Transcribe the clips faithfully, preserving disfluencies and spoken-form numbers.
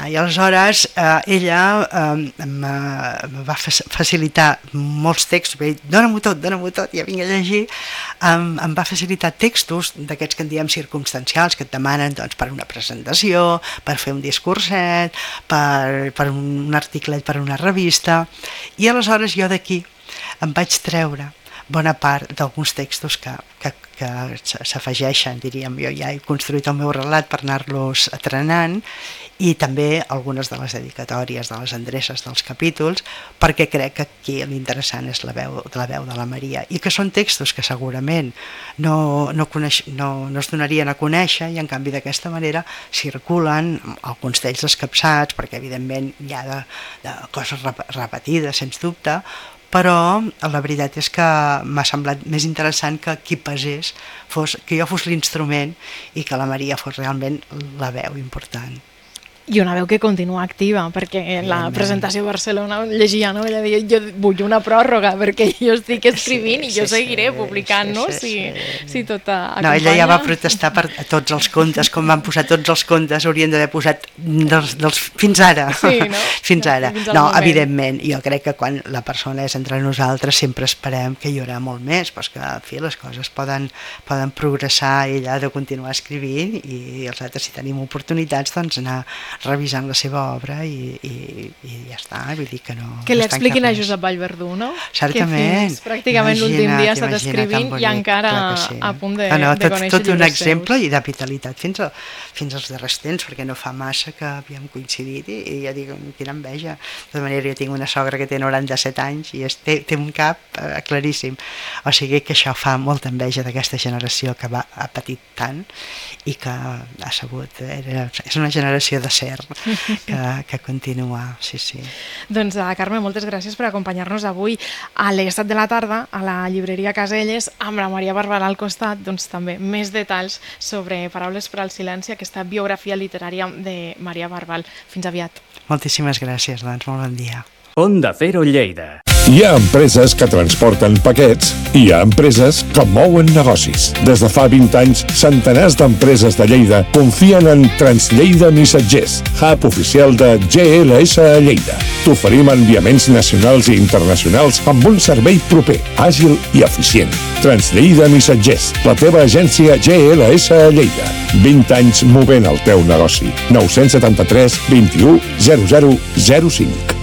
interessar. I aleshores eh, ella eh, em va facilitar molts textos, va dir, dóna-m'ho tot, dóna-m'ho tot, i ja vinc a llegir, em, em va facilitar textos d'aquests que en diem circumstancials, que et demanen doncs, per una presentació, per fer un discurset, per, per un articlet per una revista, i aleshores jo d'aquí em vaig treure bona part d'alguns textos que, que, que s'afegeixen, diríem. Jo ja he construït el meu relat per anar-los atrenant, i també algunes de les dedicatòries, de les endreces dels capítols, perquè crec que aquí l'interessant és la veu, la veu de la Maria, i que són textos que segurament no, no, coneix, no, no es donarien a conèixer, i en canvi d'aquesta manera circulen alguns d'ells escapçats, perquè evidentment hi ha de, de coses repetides, sens dubte, però la veritat és que m'ha semblat més interessant que qui pesés fos, que jo fos l'instrument i que la Maria fos realment la veu important. I una veu que continua activa, perquè la presentació a Barcelona llegia, no? Ella deia, jo vull una pròrroga, perquè jo estic escrivint sí, i jo sí, seguiré sí, publicant, sí, no? Sí, si, sí. si tot acompanya. No, ella ja va protestar per tots els contes, com van posar tots els contes, haurien d'haver posat dels, dels, fins ara. Sí, no? Fins ara. Fins no, moment. Evidentment, jo crec que quan la persona és entre nosaltres sempre esperem que hi haurà molt més, però que, en fi, les coses poden, poden progressar, ella ha de continuar escrivint, i els altres, si tenim oportunitats, doncs anar revisant la seva obra i, i, i ja està, vull dir que no... Que li expliquin a Josep Vallverdú, no? Certament. Que pràcticament l'últim dia ha estat escrivint i encara sí. a punt de, no, no, de tot, conèixer tot un exemple seus. I de vitalitat fins, a, fins als darrers temps, perquè no fa massa que havíem coincidit i, i ja dic, quina enveja. De tota manera, jo tinc una sogra que té noranta-set anys i és, té, té un cap eh, claríssim. O sigui que això fa molta enveja d'aquesta generació que va, ha patit tant i que ha sabut... Era, és una generació de ser que, que continua, sí, sí. Doncs, Carme, moltes gràcies per acompanyar-nos avui a les set de la tarda a la llibreria Caselles amb la Maria Barbal al costat, doncs també més detalls sobre Paraules per al silenci, aquesta biografia literària de Maria Barbal. Fins aviat. Moltíssimes gràcies, doncs, molt bon dia. Onda Cero Lleida. Hi ha empreses que transporten paquets i hi ha empreses que mouen negocis. Des de fa vint anys, centenars d'empreses de Lleida confien en Translleida Missatgers, hub oficial de G L S a Lleida. T'oferim enviaments nacionals i internacionals amb un servei proper, àgil i eficient. Translleida Missatgers, la teva agència G L S a Lleida. vint anys movent el teu negoci. nou set tres, vint u, zero zero zero cinc.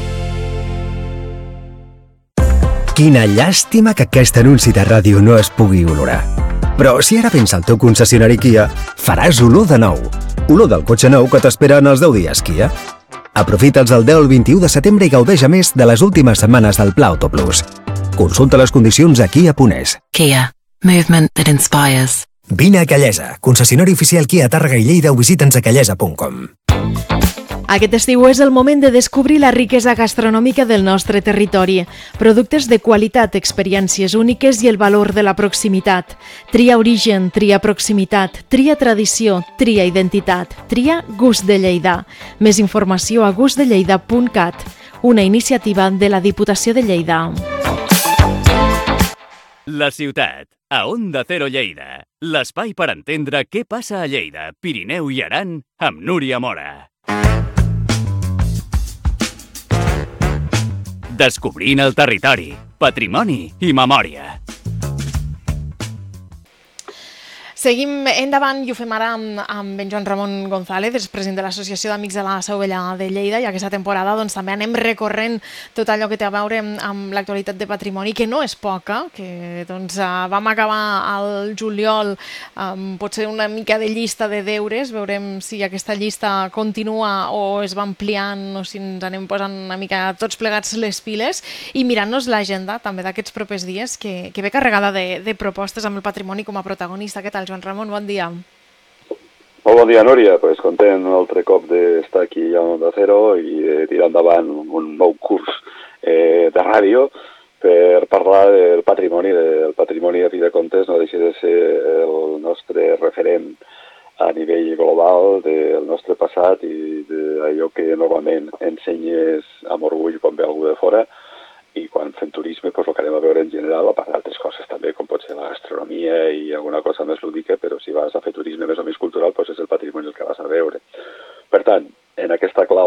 Quina llàstima que aquest anunci de ràdio no es pugui olorar. Però si ara vens al teu concessionari Kia, faràs olor de nou. Olor del cotxe nou que t'espera en els deu dies Kia. Aprofita'ls el deu al vint-i-u de setembre i gaudeix a més de les últimes setmanes del Pla Auto Plus. Consulta les condicions a kia punt es. Kia. Movement that inspires. Vine a Callesa, concessionari oficial Kia Tàrrega i Lleida, o visita'ns a callesa punt com. Aquest estiu és el moment de descobrir la riquesa gastronòmica del nostre territori. Productes de qualitat, experiències úniques i el valor de la proximitat. Tria origen, tria proximitat, tria tradició, tria identitat, tria gust de Lleida. Més informació a gust de lleida punt cat, una iniciativa de la Diputació de Lleida. La ciutat, a Onda Cero Lleida. L'espai per entendre què passa a Lleida, Pirineu i Aran amb Núria Mora. Descobrint el territori, patrimoni i memòria. Seguim endavant i ho fem ara amb, amb en Joan Ramon González, és president de l'Associació d'Amics de la Seu Vella de Lleida, i aquesta temporada doncs, també anem recorrent tot allò que té a veure amb l'actualitat de patrimoni, que no és poca, que doncs, vam acabar al juliol amb potser una mica de llista de deures, veurem si aquesta llista continua o es va ampliant o si ens anem posant una mica tots plegats les piles, i mirant-nos l'agenda també d'aquests propers dies, que, que ve carregada de, de propostes amb el patrimoni com a protagonista. Què tal, Joan Ramon, bon dia. Molt bon dia, Núria. Pues content un altre cop d'estar aquí a Onda Cero i de tirar endavant un nou curs eh, de ràdio per parlar del patrimoni. El patrimoni, a fi de comptes, no deixa de ser el nostre referent a nivell global del nostre passat i d'allò que normalment ensenyes amb orgull quan ve algú de fora. I quan fem turisme, doncs el que anem a veure en general, a part d'altres coses també, com pot ser la gastronomia i alguna cosa més lúdica, però si vas a fer turisme més o menys cultural, doncs és el patrimoni el que vas a veure. Per tant, en aquesta clau